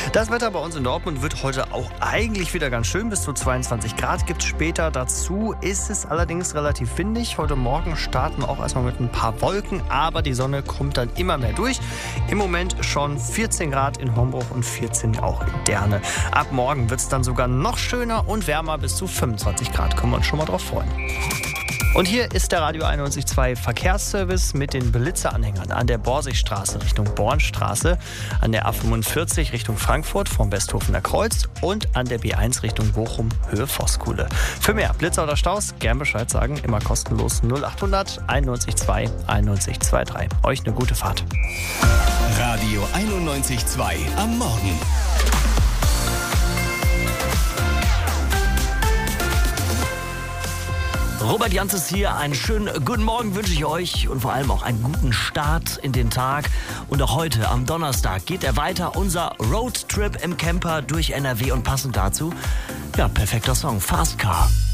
Das Wetter bei uns in Dortmund wird heute auch eigentlich wieder ganz schön. Bis zu 22 Grad gibt es später. Dazu ist es allerdings relativ windig. Heute Morgen starten wir auch erstmal mit ein paar Wolken, aber die Sonne kommt dann immer mehr durch. Im Moment schon 14 Grad in Hombruch und 14 auch in Derne. Ab morgen wird es dann sogar noch schöner und wärmer, bis zu 25 Grad. Können wir uns schon mal drauf freuen. Und hier ist der Radio 91.2 Verkehrsservice mit den Blitzeranhängern an der Borsigstraße Richtung Bornstraße, an der A45 Richtung Frankfurt vom Westhofener Kreuz und an der B1 Richtung Bochum Höhe Voskuhle. Für mehr Blitzer oder Staus gern Bescheid sagen, immer kostenlos 0800 91.2 9123. Euch eine gute Fahrt. Radio 91.2 am Morgen. Robert Jans ist hier. Einen schönen guten Morgen wünsche ich euch und vor allem auch einen guten Start in den Tag. Und auch heute am Donnerstag geht er weiter. Unser Roadtrip im Camper durch NRW und passend dazu, ja, perfekter Song, Fast Car.